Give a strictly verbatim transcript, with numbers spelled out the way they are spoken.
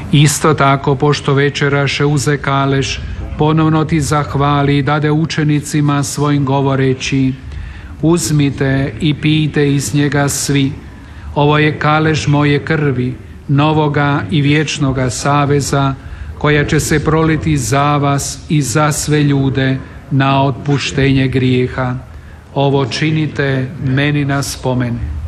Isto tako, pošto večeraše uze kaleš, ponovno ti zahvali i dade učenicima svojim govoreći: uzmite i pijte iz njega svi, ovo je kaleš moje krvi, novoga i vječnoga saveza, koja će se proliti za vas i za sve ljude na otpuštenje grijeha. Ovo činite meni na spomen.